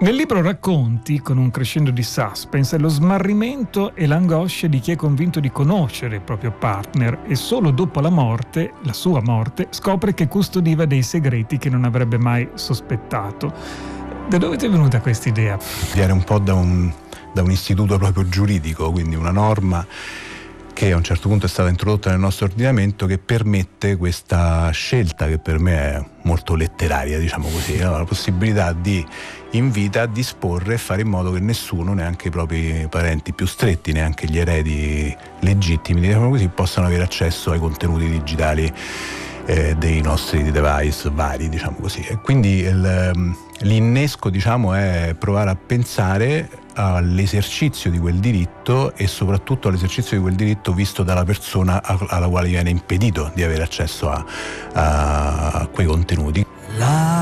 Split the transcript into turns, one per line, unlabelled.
Nel libro racconti, con un crescendo di suspense, lo smarrimento e l'angoscia di chi è convinto di conoscere il proprio partner e solo dopo la morte, la sua morte, scopre che custodiva dei segreti che non avrebbe mai sospettato. Da dove ti è venuta questa idea?
Viene un po' da un istituto proprio giuridico, quindi una norma che a un certo punto è stata introdotta nel nostro ordinamento, che permette questa scelta, che per me è molto letteraria, diciamo così, no? La possibilità di in vita disporre e fare in modo che nessuno, neanche i propri parenti più stretti, neanche gli eredi legittimi, diciamo così, possano avere accesso ai contenuti digitali dei nostri device vari, diciamo così. E quindi l'innesco, diciamo, è provare a pensare all'esercizio di quel diritto e soprattutto all'esercizio di quel diritto visto dalla persona alla quale viene impedito di avere accesso a quei contenuti.